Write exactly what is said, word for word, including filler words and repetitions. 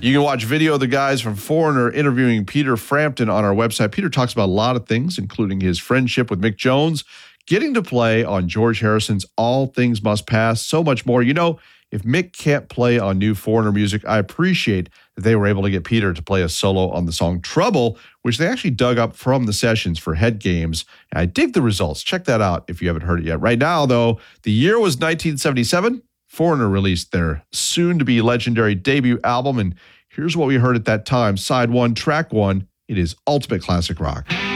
You can watch video of the guys from Foreigner interviewing Peter Frampton on our website. Peter talks about a lot of things, including his friendship with Mick Jones, getting to play on George Harrison's All Things Must Pass, so much more. You know, if Mick can't play on new Foreigner music, I appreciate that they were able to get Peter to play a solo on the song Trouble, which they actually dug up from the sessions for Head Games. And I dig the results. Check that out if you haven't heard it yet. Right now, though, the year was nineteen seventy-seven. Foreigner released their soon-to-be legendary debut album, and here's what we heard at that time. Side one, track one, it is Ultimate Classic Rock.